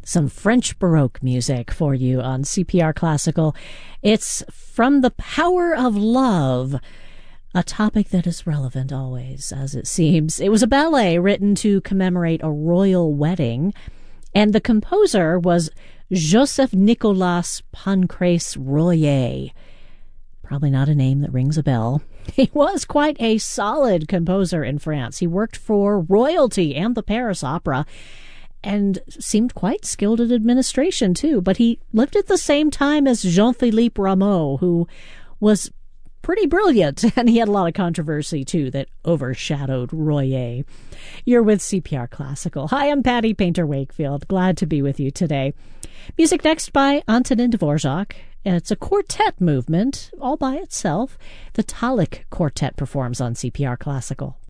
Some French Baroque music for you on CPR Classical. It's From the Power of Love, a topic that is relevant always, as it seems. It was a ballet written to commemorate a royal wedding, and the composer was Joseph Nicolas Pancrace Royer. Probably not a name that rings a bell. He was quite a solid composer in France. He worked for royalty and the Paris Opera, and seemed quite skilled at administration, too. But he lived at the same time as Jean-Philippe Rameau, who was pretty brilliant, and he had a lot of controversy, too, that overshadowed Royer. You're with CPR Classical. Hi, I'm Patty Painter-Wakefield. Glad to be with you today. Music next by Antonin Dvorak. It's a quartet movement all by itself. The Talik Quartet performs on CPR Classical.